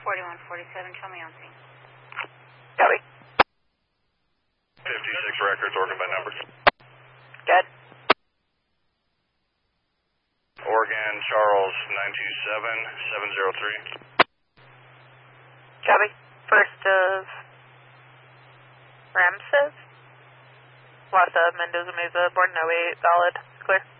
4147, show me on scene. Copy. 56 records, Oregon by number. Good. Oregon, Charles, 927-703. Copy. First of Ramses. Lost of Mendoza Mesa, board 08, solid. Clear.